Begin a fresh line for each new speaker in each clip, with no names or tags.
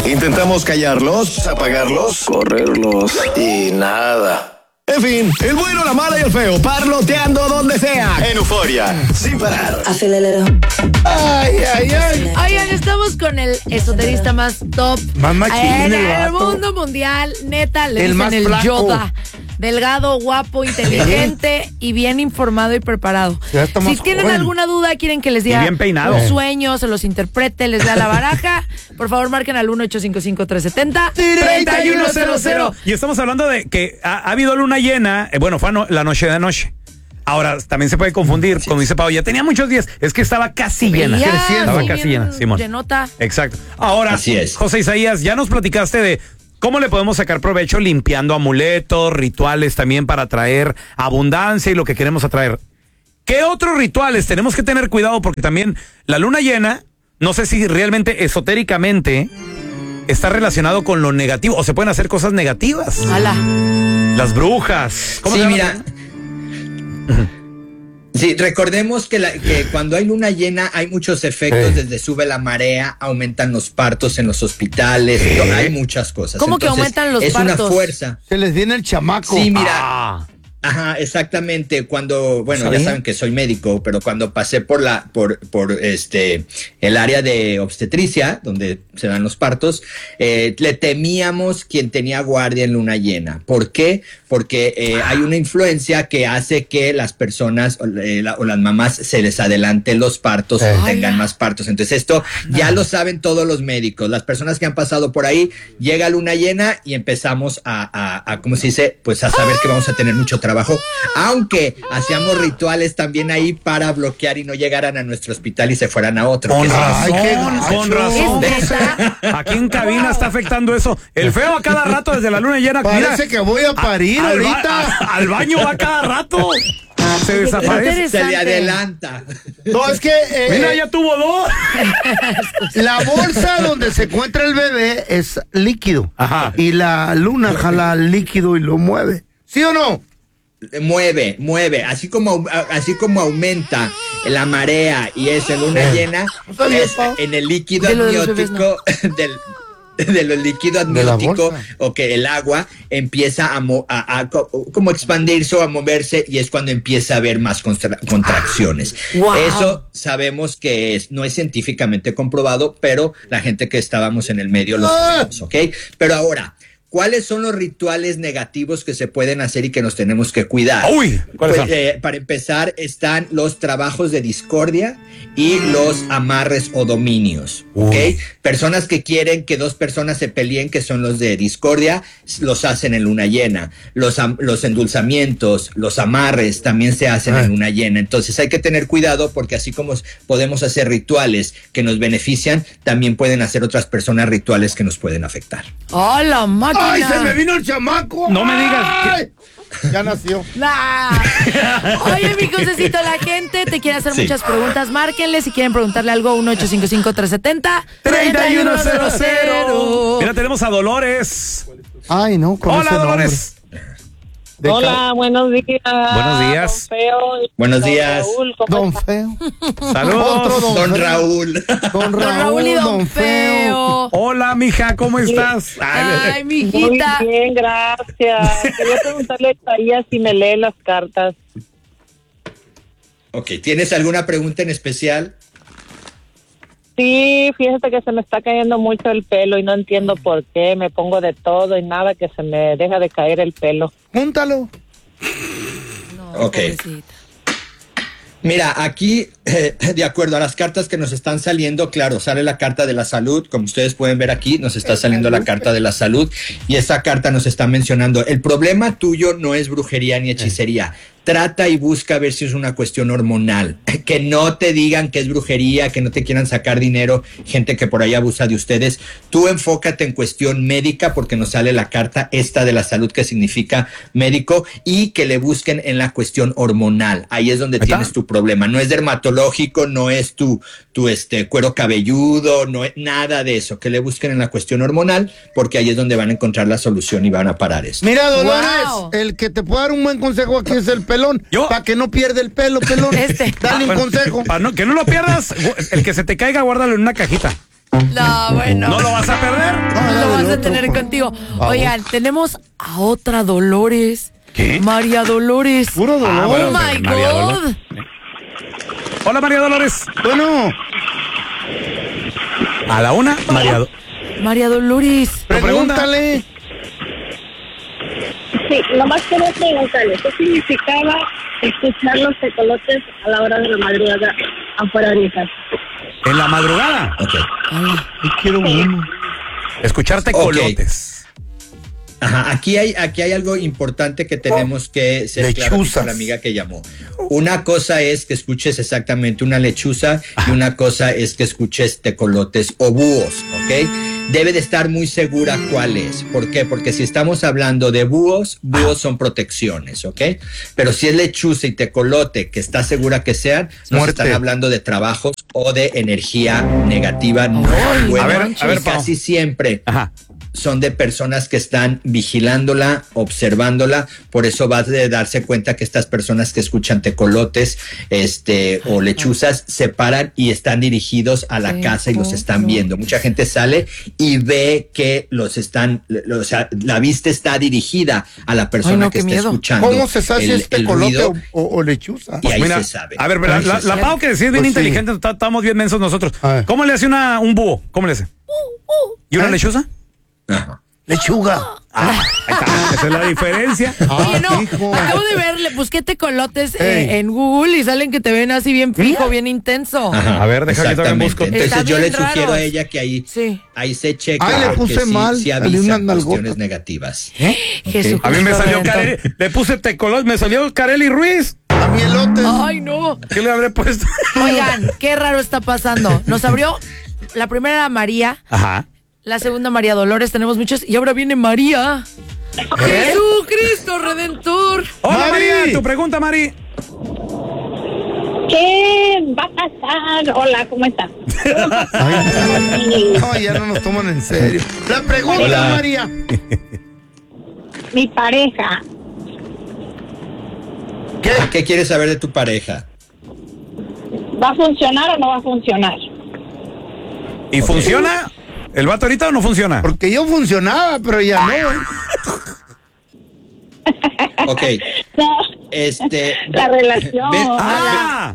Intentamos callarlos, apagarlos, correrlos y nada. En fin, el bueno, la mala y el feo, parloteando donde sea. En Euforia, sin parar.
Ay.
Oigan, estamos con el esoterista más top
Más machín,
en
el
el
vato.
mundo mundial. Neta, le
El
dicen
más
el
flaco.
Yoda. Delgado, guapo, inteligente y bien informado y preparado.
Ya está
Si
más
tienen
joven.
alguna duda, quieren que les diga
Y bien peinado.
los sueños, se los interprete, les da la baraja, por favor marquen al 1-855-370-3100.
Y estamos hablando de que ha habido luna llena, fue la noche de anoche. Ahora, también se puede confundir, como dice Pau, ya tenía muchos días, es que estaba casi llena.
Ya,
Estaba
sí,
casi
bien
llena, Simón.
llenota.
Exacto. Ahora,
Así es.
José Isaías, ya nos platicaste de cómo le podemos sacar provecho limpiando amuletos, rituales también para atraer abundancia y lo que queremos atraer. ¿Qué otros rituales tenemos que tener cuidado? Porque también la luna llena, no sé si realmente esotéricamente está relacionado con lo negativo o se pueden hacer cosas negativas.
Ala.
Las brujas. ¿Cómo
Sí,
se llama?
mira. Sí, recordemos que cuando hay luna llena hay muchos efectos, desde sube la marea, aumentan los partos en los hospitales, hay muchas cosas.
¿Cómo que
Entonces,
aumentan los
es
partos?
una fuerza.
Se les viene el chamaco.
Sí, mira.
Ah.
Ajá, exactamente. Cuando,
¿Sabía?
ya saben que soy médico, pero cuando pasé por el área de obstetricia, donde se dan los partos, le temíamos quien tenía guardia en luna llena. ¿Por qué? Porque hay una influencia que hace que las personas o las mamás se les adelanten los partos o tengan más partos. Entonces esto ya lo saben todos los médicos. Las personas que han pasado por ahí, llega luna llena y empezamos a ¿cómo se dice? Pues a saber que vamos a tener mucho trabajo. Aunque hacíamos rituales también ahí para bloquear y no llegaran a nuestro hospital y se fueran a otro.
Con
Que
razón,
Ay, qué gacho.
con razón.
¿Es neta?
Aquí en cabina está afectando eso. El feo a cada rato desde la luna llena.
Parece que voy a parir ahorita.
Al baño va cada rato. Se desaparece.
se le
Interesante.
adelanta.
No, es que
Mira, ya tuvo dos.
la bolsa donde se encuentra el bebé es líquido.
Ajá.
Y la luna jala el líquido y lo mueve. ¿Sí o no?
Mueve, así como aumenta la marea y es en luna llena, es en el líquido
De lo de los bebés,
amniótico de lo líquido
De la
amniótico,
bolsa.
o que el agua empieza a como expandirse o a moverse, y es cuando empieza a haber más contracciones.
Wow.
Eso sabemos que no es científicamente comprobado, pero la gente que estábamos en el medio lo sabemos, ¿ok? Pero ahora, ¿cuáles son los rituales negativos que se pueden hacer y que nos tenemos que cuidar?
Uy, ¿cuáles son?
Para empezar, están los trabajos de discordia y los amarres o dominios, ¿ok? Personas que quieren que dos personas se peleen, que son los de discordia, los hacen en luna llena. Los endulzamientos, los amarres también se hacen en luna llena. Entonces hay que tener cuidado, porque así como podemos hacer rituales que nos benefician, también pueden hacer otras personas rituales que nos pueden afectar.
¡Hola, máquina!
¡Ay, se me vino el chamaco!
No me digas
¡Ay! Ya nació.
Nah. Oye, mi Josecito, la gente te quiere hacer
Sí.
muchas preguntas. Márquenle si quieren preguntarle algo. 1-855-370-3100.
Mira, tenemos a Dolores.
Ay, no, con
Hola,
ese nombre.
Dolores.
Hola, buenos días.
Buenos días.
Don Feo y
Buenos
don
días.
Raúl, ¿cómo
Don
están?
Feo.
Saludos.
Otro
Don
Feo.
Raúl.
Don
Don Raúl y Don Feo.
Hola, mija, ¿cómo estás?
Ay,
Muy
mijita.
bien, gracias. Quería preguntarle a Isaías si me lee las cartas.
Ok, ¿tienes alguna pregunta en especial?
Sí, fíjate que se me está cayendo mucho el pelo y no entiendo por qué. Me pongo de todo y nada, que se me deja de caer el pelo.
Júntalo.
No,
Ok.
pobrecita.
Mira, aquí, de acuerdo a las cartas que nos están saliendo, claro, sale la carta de la salud. Como ustedes pueden ver aquí, nos está saliendo la carta de la salud, y esa carta nos está mencionando: el problema tuyo no es brujería ni hechicería. Trata y busca ver si es una cuestión hormonal. Que no te digan que es brujería, que no te quieran sacar dinero, gente que por ahí abusa de ustedes. Tú enfócate en cuestión médica, porque nos sale la carta esta de la salud, que significa médico, y que le busquen en la cuestión hormonal. Ahí es donde tienes tu problema. No es dermatológico, no es tu cuero cabelludo, no es nada de eso. Que le busquen en la cuestión hormonal, porque ahí es donde van a encontrar la solución y van a parar eso.
Mira, Dolores,
Wow.
el que te puede dar un buen consejo aquí es el pelón.
¿Yo?
Para que no pierda el pelo, pelón.
Este.
Dale un consejo.
Que no lo pierdas, el que se te caiga, guárdalo en una cajita.
No, bueno.
¿No lo vas a perder?
Lo vas a tener contigo. Oigan, tenemos a otra Dolores.
¿Qué?
María Dolores.
Puro dolor.
Oh
bueno,
my
María
God.
Dolores. Hola, María Dolores.
Bueno,
A la una,
María Dolores.
pregúntale.
Sí, nomás quería preguntarle, ¿qué significaba escuchar los tecolotes a la hora de la madrugada afuera de mi casa?
En la madrugada.
Ok.
Yo quiero uno.
Escucharte
Ok.
colotes.
Ajá, aquí hay algo importante que tenemos que ser claros
Lechuzas.
con la amiga que llamó. Una cosa es que escuches exactamente una lechuza y una cosa es que escuches tecolotes o búhos, ¿ok? Debe de estar muy segura cuál es. ¿Por qué? Porque si estamos hablando de búhos son protecciones, ¿ok? Pero si es lechuza y tecolote, que está segura que sean, nos
Muerte.
están hablando de trabajos o de energía negativa no buena.
a ver,
Y casi siempre
Ajá.
son de personas que están vigilándola, observándola, por eso va a darse cuenta que estas personas que escuchan tecolotes, o lechuzas, se paran y están dirigidos a la casa y los están viendo. Mucha gente sale y ve que o sea, la vista está dirigida a la persona
Ay, no,
que
qué
está
miedo.
escuchando.
¿Cómo se sabe si es tecolote
ruido,
o lechuza?
y ahí
Mira,
se sabe.
a ver, la Pau que decía es bien
Pues sí.
inteligente, estamos bien mensos nosotros.
A ver.
¿Cómo le hace un búho? ¿Cómo le hace? ¿Y una lechuza?
Ajá.
Lechuga.
Ahí está, esa es la diferencia.
Oye, no,
hijo.
acabo de ver, busqué tecolotes
Ey.
en Google y salen que te ven así bien fijo, bien intenso.
Ajá,
A ver, deja que también
exactamente.
busco.
Entonces
Está
yo le
bien
sugiero
raro.
a ella que ahí,
Sí.
ahí se cheque.
Ay, le
porque
puse mal,
sí
salió
avisan
unas nalgotas.
cuestiones negativas.
Jesucristo
A mí me salió
Redentor.
Carelli, le puse tecolote, me salió Carelli Ruiz.
A mi elote.
Ay, no.
¿Qué le habré puesto?
Oigan, qué raro está pasando. Nos abrió, la primera era María,
Ajá.
la segunda María Dolores, tenemos muchos, y ahora viene María. Jesucristo Redentor.
Hola,
Mari.
María, tu pregunta, Mari.
¿Qué va a pasar? Hola, ¿cómo está?
No, ya no nos toman en serio. La pregunta,
Hola.
María.
Mi pareja,
¿Qué quieres saber de tu pareja?
¿va a funcionar o no va a funcionar?
¿Y funciona? ¿El vato ahorita o no funciona?
Porque yo funcionaba, pero ya no.
Ok,
No, la
ve-
relación.
¡Ah!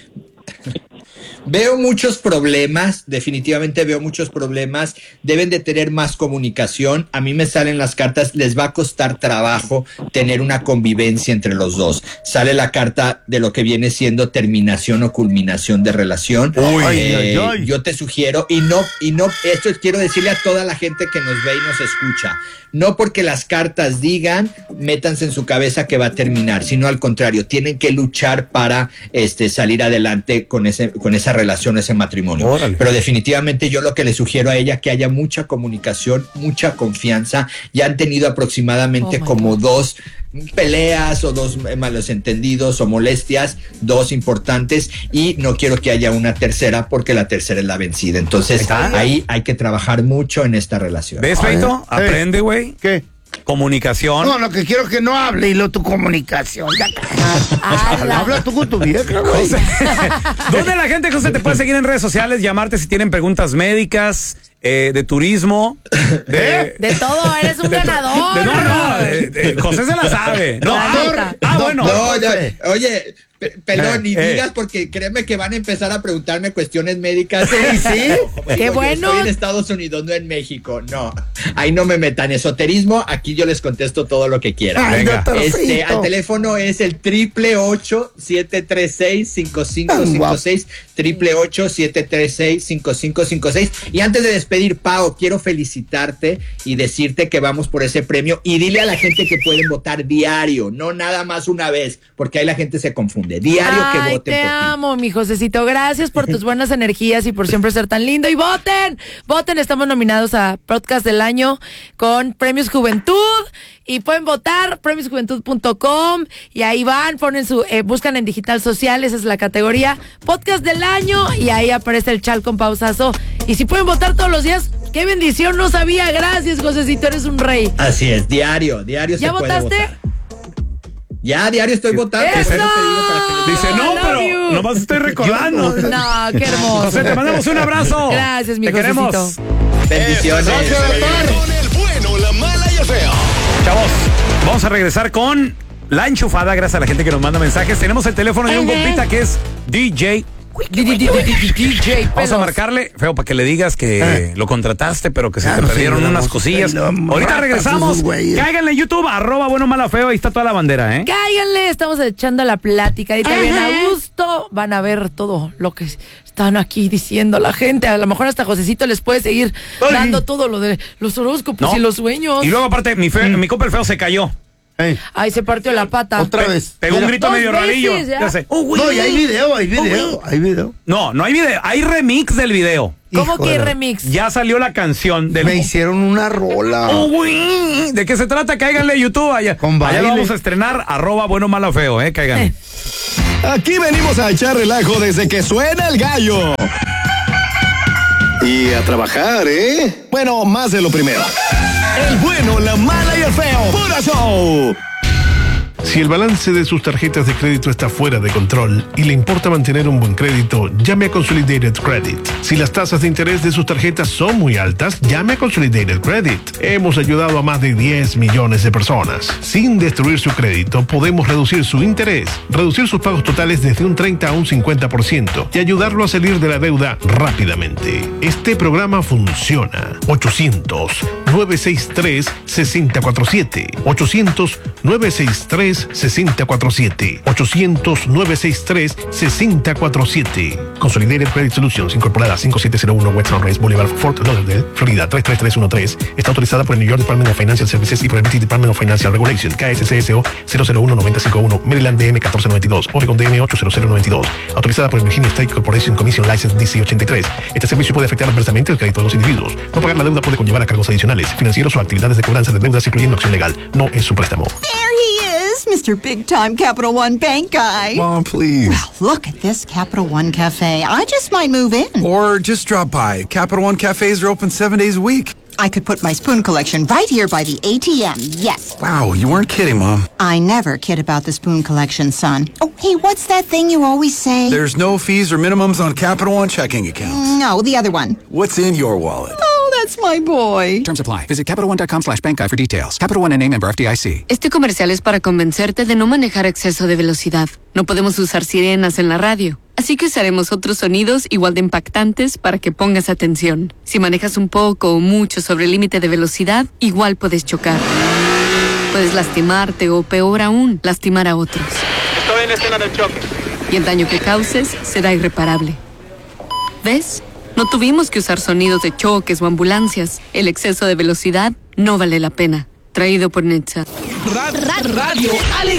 Veo muchos problemas, definitivamente veo muchos problemas. Deben de tener más comunicación. A mí me salen las cartas, les va a costar trabajo tener una convivencia entre los dos. Sale la carta de lo que viene siendo terminación o culminación de relación.
Uy. Ay, ay.
Yo te sugiero, y no, esto quiero decirle a toda la gente que nos ve y nos escucha. No porque las cartas digan, métanse en su cabeza que va a terminar, sino al contrario, tienen que luchar para salir adelante con esa relación, ese matrimonio.
Órale.
Pero definitivamente yo lo que le sugiero a ella, que haya mucha comunicación, mucha confianza. Ya han tenido aproximadamente
Oh my
como 2 peleas o 2 malos entendidos o molestias, 2 importantes, y no quiero que haya una tercera porque la tercera es la vencida. Entonces
¿Está?
ahí hay que trabajar mucho en esta relación.
¿Ves, Feito?
Ay,
Aprende, güey.
¿Qué?
Comunicación.
No, lo que quiero es que no hable y lo tu comunicación. Ya,
Ala.
habla tú con tu vieja, güey.
José, ¿dónde la gente, José, te puede seguir en redes sociales, llamarte si tienen preguntas médicas, de turismo,
De todo, eres un ganador.
José se la sabe. No,
La neta.
bueno.
No, oye, pelón, ni
Eh.
digas porque créeme que van a empezar a preguntarme cuestiones médicas.
Sí.
Qué
Yo
bueno.
Estoy en Estados Unidos, no en México. No, ahí no me metan esoterismo. Aquí yo les contesto todo lo que quieran.
Ay,
Venga.
doctorcito.
Al teléfono es el 888-736-5556, 888-736-5556. Y antes de despedir, Pao, quiero felicitarte y decirte que vamos por ese premio, y dile a la gente que pueden votar diario, no nada más una vez, porque ahí la gente se confunde. Diario que
Ay,
voten
te
por ti.
amo, mi Josecito. Gracias por tus buenas energías y por siempre ser tan lindo. Y voten, voten. Estamos nominados a Podcast del Año con Premios Juventud. Y pueden votar, premiosjuventud.com, y ahí van, ponen buscan en Digital Social, esa es la categoría Podcast del Año, y ahí aparece el chal con pausazo. Y si pueden votar todos los días, qué bendición, no sabía. Gracias, Josecito, eres un rey.
Así es, diario
¿Ya
se puede
votaste?
votar. Ya a diario estoy votando.
¡Eso!
Por eso te digo para que-
Dice, no, pero nomás estoy recordando.
No, qué hermoso.
José, te mandamos un abrazo.
Gracias, mi
Te queremos.
Josecito.
Bendiciones.
Con el bueno, la mala y el feo.
Chavos, vamos a regresar con la enchufada. Gracias a la gente que nos manda mensajes. Tenemos el teléfono de un compita que es DJ.
DJ
Vamos a
Pelos.
marcarle, feo, para que le digas que lo contrataste, pero que se te perdieron unas cosillas. Ahorita regresamos. Cáiganle en YouTube, @bueno mala feo. Ahí está toda la bandera, ¿eh?
Cáiganle, estamos echando la plática. Ahorita bien a gusto. Van a ver todo lo que están aquí diciendo la gente. A lo mejor hasta Josecito les puede seguir dando todo lo de los horóscopos
No.
y los sueños.
Y luego, aparte, mi compa el feo se cayó.
Ay, se partió la pata.
Otra vez.
Pegó un grito
Dos
medio
veces
rarillo.
ya.
Ya sé.
No, y hay video.
No, no hay video. Hay remix del video.
¿Cómo que
Híjole.
remix?
Ya salió la canción del.
Me hicieron una rola.
Uy, ¿de qué se trata? Cáiganle a YouTube allá.
Con
Allá
baile.
lo vamos a estrenar, @bueno mala feo, cáiganle.
Aquí venimos a echar relajo desde que suena el gallo. Y a trabajar, ¿eh? Bueno, más de lo primero. El bueno, la mala y el feo. ¡Puro show!
Si el balance de sus tarjetas de crédito está fuera de control y le importa mantener un buen crédito, llame a Consolidated Credit. Si las tasas de interés de sus tarjetas son muy altas, llame a Consolidated Credit. Hemos ayudado a más de 10 millones de personas. Sin destruir su crédito, podemos reducir su interés, reducir sus pagos totales desde un 30 a un 50% y ayudarlo a salir de la deuda rápidamente. Este programa funciona. 800-963-6047. 800-963-6047. 800-963-6047. Consolidated Credit Solutions, incorporada 5701 West Sunrise Boulevard, Fort Lauderdale, Florida 33313. Está autorizada por el New York Department of Financial Services y por el British Department of Financial Regulation, KSCSO 001-951, Maryland DM 1492, Oregon DM 80092. Autorizada por el Virginia State Corporation Commission License DC 83. Este servicio puede afectar adversamente el crédito de los individuos. No pagar la deuda puede conllevar a cargos adicionales, financieros o actividades de cobranza de deudas, incluyendo acción legal. No es un préstamo.
There he is, Mr. Big Time Capital One Bank Guy.
Mom, please.
Well, look at this Capital One Cafe. I just might move in.
Or just drop by. Capital One cafes are open 7 days a week.
I could put my spoon collection right here by the ATM. Yes.
Wow, you weren't kidding, Mom.
I never kid about the spoon collection, son. Oh, hey, what's that thing you always say?
There's no fees or minimums on Capital One checking accounts.
No, the other one.
What's in your wallet?
Oh, that's my boy.
Terms apply. Visit CapitalOne.com/bankguy for details. Capital One, N.A. member FDIC.
Este comercial es para convencerte de no manejar a exceso de velocidad. No podemos usar sirenas en la radio. Así que usaremos otros sonidos igual de impactantes para que pongas atención. Si manejas un poco o mucho sobre el límite de velocidad, igual puedes chocar. Puedes lastimarte o, peor aún, lastimar a otros.
Estoy en la escena del choque.
Y el daño que causes será irreparable. ¿Ves? No tuvimos que usar sonidos de choques o ambulancias. El exceso de velocidad no vale la pena. Traído por Netza.
Radio Alex